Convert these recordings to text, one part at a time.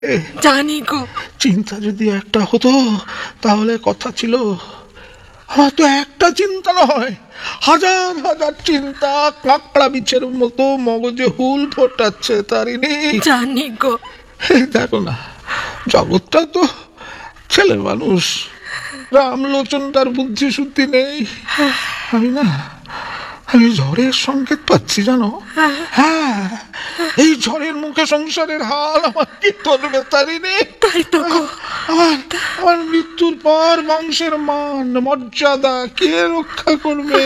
জানি গো। চিন্তা যদি একটা হতো তাহলে কথা ছিল। আমার তো একটা চিন্তা নয়, হাজার হাজার চিন্তা কাঁকড়া বিছের মতো মগজে হুল ফোটাচ্ছে তারিণী। জানি গো। দেখো না, জগৎটা তো ছেলে মানুষ, রামলোচন তার বুদ্ধি শুদ্ধি নেই। আমি ঝড়ের সংকেত পাচ্ছি জানো। হ্যাঁ, এই ঝড়ের মুখে সংসারের হাল আমার কি করবে তারিণী। তাই তো গো। আমার মৃত্যুর পর বংশের মান মর্যাদা কে রক্ষা করবে?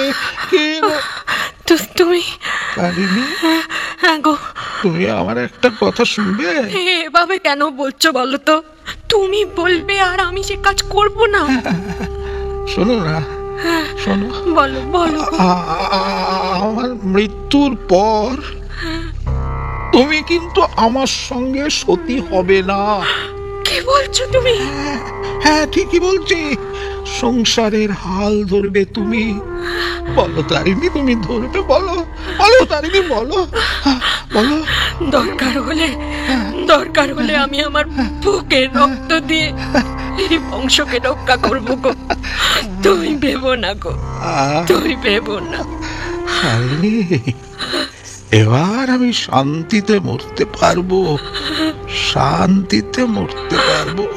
তুমি তারিণী, হ্যাঁ গো, তুমি আমার একটা কথা শুনবে? এভাবে কেন বলছো বলো তো? তুমি বলবে আর আমি সে কাজ করব না? শোনো না, শোনো। বলো বলো। আমার মৃত্যুর পর তুমি কিন্তু আমার সঙ্গে সতী হবে না। কি বলছো তুমি? হ্যাঁ, ঠিকই বলছি। সংসারের হাল ধরবে তুমি। বলো তারিণী, তুমি ধরবে? বলো বলো তারিণী, বলো বলো। দরকার হলে আমি আমার বুকের রক্ত দিয়ে এই বংশকে রক্ষা করবো গো। তুমি ভেবো না গো, তুমি ভেবো না। এবার আমি শান্তিতে মরতে পারবো, শান্তিতে মরতে পারবো।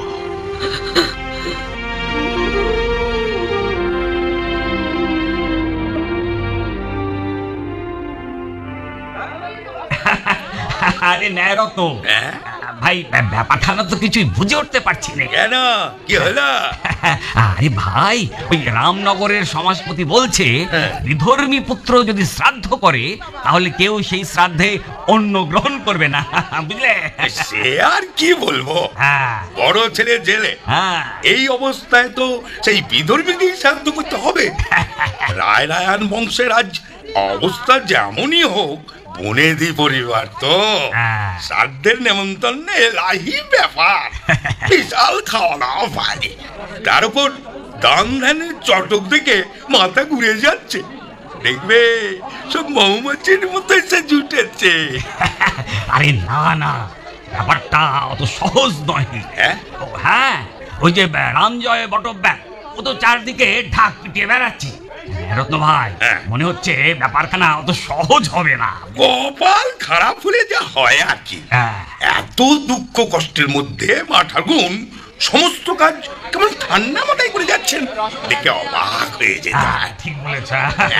আরে ন্যায়রত্ন ভাই, ব্যাপারখানা তো কিছুই বুঝে উঠতে পারছি না। কেন, কি হলো? আরে ভাই, ওই রামনগরের সমাজপতি বলছে বিধর্মী পুত্র যদি শ্রাদ্ধ করে তাহলে কেউ সেই শ্রাদ্ধে অন্ন গ্রহণ করবে না, বুঝলে? সে আর কি বলবো, হ্যাঁ, বড় ছেলে জেলে, হ্যাঁ, এই অবস্থায় তো সেই বিধর্মীকেই শ্রাদ্ধ করতে হবে। রায়রায়ান বংশের আজ অবস্থা যেমনই হোক, বনেদি পরিবার তো শ্রাদ্ধের নেমন্তন্নে এলাহি ব্যাপার, বিশাল খাওয়া দাওয়া পায়। তার উপর দান ধ্যানের চটক দেখে মাথা ঘুরে যাচ্ছে। দেখবে সব মৌমাছির মতো এসে জুটেছে। আরে না না, ব্যাপারটা অত সহজ নয়। হ্যাঁ, ওই যে রামজয় বটব্যাগ, ও তো চারদিকে ঢাক পিটিয়ে বেড়াচ্ছে। রত্ন ভাই, মনে হচ্ছে ব্যাপারখানা অত সহজ হবে না। কপাল খারাপ হলে যা হয় আর কি। এত দুঃখ কষ্টের মধ্যে মা ঠাকুর সমস্ত কাজ কেমন ঠান্ডা মাথায় করে যাচ্ছেন, দেখে অবাক হয়ে যেত। ঠিক বলেছ।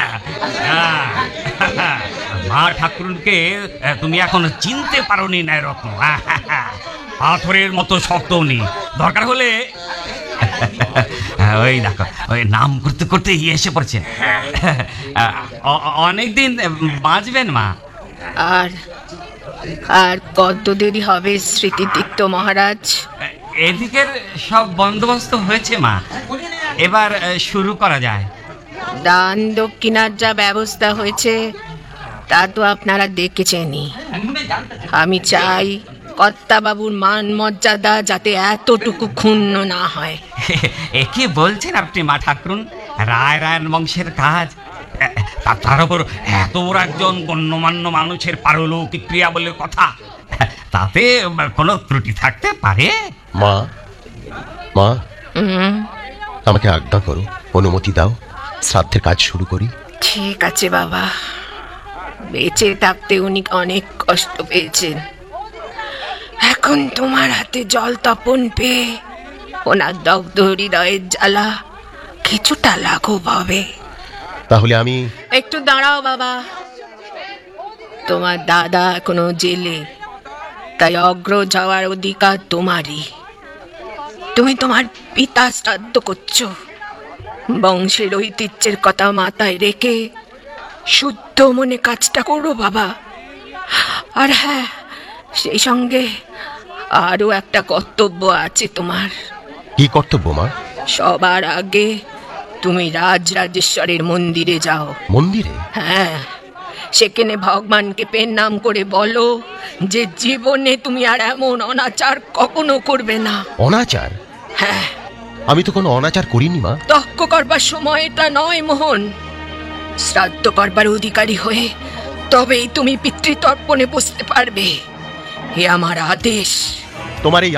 মা ঠাকুরকে তুমি এখনো চিনতে পারোনি ন্যায়রত্ন। পাথরের মতো শক্ত নেই, দরকার হলে ওই দেখো, ওই নাম করতে করতে এসে পড়ছে। অনেকদিন বাঁচবেন মা। আর কত দেরি হবে স্মৃতিদীপ্ত মহারাজ? এদিকের সব বন্দোবস্ত হয়েছে মা, এবার শুরু করা যায়। দান দক্ষিণার যা ব্যবস্থা হয়েছে তা তো আপনারা দেখেছেনই। আমি চাই কর্তাবাবুর মান মর্যাদা যাতে এতটুকু ক্ষুণ্ণ না হয়। একে বলছেন আপনি মা ঠাকুরুন? রায়রায়ন বংশের কাজ, তার উপর এত বড় একজন গণ্যমান্য মানুষের পারলৌকিক ক্রিয়া বলে কথা, তাতে কোনো ত্রুটি থাকতে পারে? মা, মা, আমাকে আজ্ঞা করো, অনুমতি দাও, শ্রাদ্ধের কাজ শুরু করি। ঠিক আছে বাবা, বেঁচে থাকতে উনি অনেক কষ্ট পেয়েছেন। এখন তোমার হাতে জল তপন পেয়ে ওনার দগ্ধ হৃদয়ের জ্বালা কিছুটা লাঘব হবে। তাহলে আমি একটু দাঁড়াও বাবা, তোমার দাদা এখনো জেলে, তাই অগ্র যাওয়ার অধিকার তোমারই। তুমি তোমার পিতা শ্রাদ্ধ করছো, বংশের ঐতিহ্যের কথা মাথায় রেখে শুদ্ধ মনে কাজটা করো বাবা। আর হ্যাঁ, সেই সঙ্গে আরো একটা কর্তব্য আছে তোমার। কি কর্তব্য মা? সবার আগে তুমি রাজরাজেশ্বরের মন্দিরে যাও। মন্দিরে? হ্যাঁ, সেখানে ভগবানকে প্রণাম করে বলো যে জীবনে তুমি আর এমন অনাচার কখনো করবে না। অনাচার? হ্যাঁ। আমি তো কোনো অনাচার করিনি মা। তর্ক করবার সময় এটা নয় মোহন, শ্রাদ্ধ করবার অধিকারী হয়ে তবেই তুমি পিতৃতর্পণে বসতে পারবে। এ আমার আদেশ। তোমার এই